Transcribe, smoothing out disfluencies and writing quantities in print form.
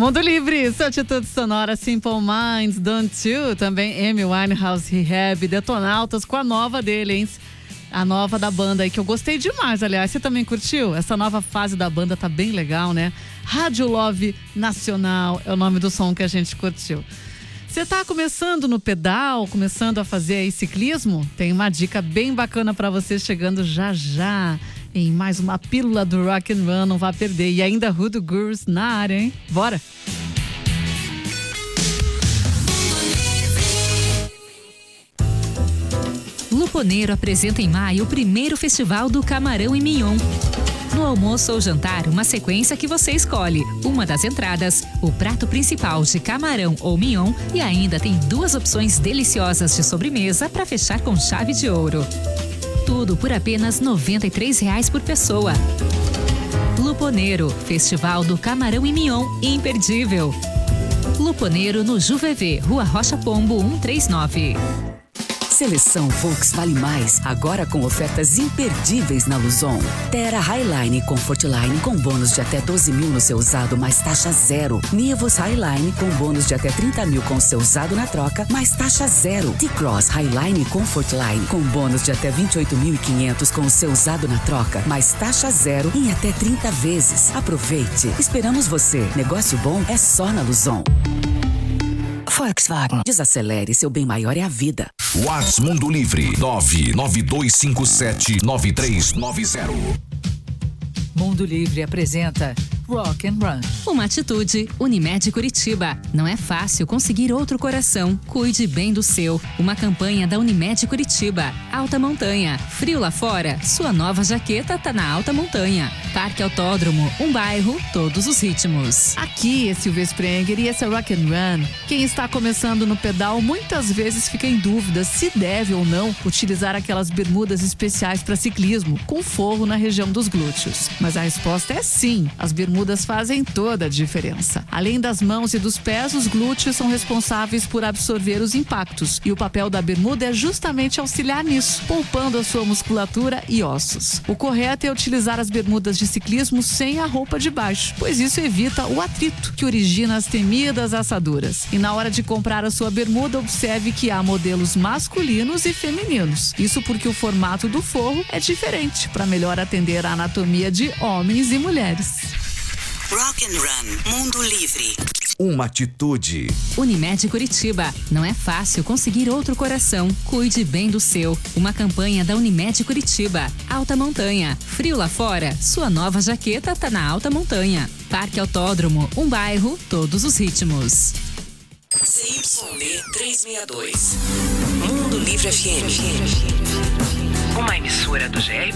Mundo Livre, sua atitude sonora Simple Minds, Don't You, também Amy Winehouse, Rehab, Detonautas com a nova dele, hein? A nova da banda aí, que eu gostei demais, aliás. Você também curtiu? Essa nova fase da banda tá bem legal, né? Rádio Love Nacional é o nome do som que a gente curtiu. Você tá começando no pedal, começando a fazer aí ciclismo? Tem uma dica bem bacana pra você chegando já já em mais uma pílula do Rock and Run, não vai perder. E ainda Hoodoo Gurus na área, hein? Bora! Luponeiro apresenta em maio o primeiro festival do Camarão e Mignon. No almoço ou jantar, uma sequência que você escolhe. Uma das entradas, o prato principal de camarão ou mignon e ainda tem 2 opções deliciosas de sobremesa para fechar com chave de ouro. Tudo por apenas R$ 93,00 por pessoa. Luponeiro, Festival do Camarão e Mignon, imperdível. Luponeiro no Juvevê, Rua Rocha Pombo 139. Seleção Volks Vale Mais, agora com ofertas imperdíveis na Luzon. Terra Highline Comfortline com bônus de até 12 mil no seu usado, mais taxa zero. Nivus Highline com bônus de até 30 mil com seu usado na troca, mais taxa zero. T-Cross Highline Comfortline com bônus de até 28.500 com o seu usado na troca, mais taxa zero em até 30 vezes. Aproveite. Esperamos você. Negócio bom é só na Luzon. Volkswagen. Desacelere, seu bem maior é a vida. Whats Mundo Livre 992579390. Mundo Livre apresenta Rock and Run. Uma atitude, Unimed Curitiba. Não é fácil conseguir outro coração. Cuide bem do seu. Uma campanha da Unimed Curitiba. Alta Montanha. Frio lá fora? Sua nova jaqueta tá na Alta Montanha. Parque Autódromo, um bairro, todos os ritmos. Aqui é Silvia Sprenger e esse é Rock and Run. Quem está começando no pedal muitas vezes fica em dúvida se deve ou não utilizar aquelas bermudas especiais para ciclismo, com forro na região dos glúteos. Mas a resposta é sim, as bermudas fazem toda a diferença. Além das mãos e dos pés, os glúteos são responsáveis por absorver os impactos e o papel da bermuda é justamente auxiliar nisso, poupando a sua musculatura e ossos. O correto é utilizar as bermudas de ciclismo sem a roupa de baixo, pois isso evita o atrito que origina as temidas assaduras. E na hora de comprar a sua bermuda, observe que há modelos masculinos e femininos. Isso porque o formato do forro é diferente, para melhor atender a anatomia de homens e mulheres. Rock and Run. Mundo Livre. Uma atitude. Unimed Curitiba. Não é fácil conseguir outro coração. Cuide bem do seu. Uma campanha da Unimed Curitiba. Alta Montanha. Frio lá fora? Sua nova jaqueta tá na Alta Montanha. Parque Autódromo, um bairro, todos os ritmos. ZYD 362. Mundo Livre FM. Uma emissora do GR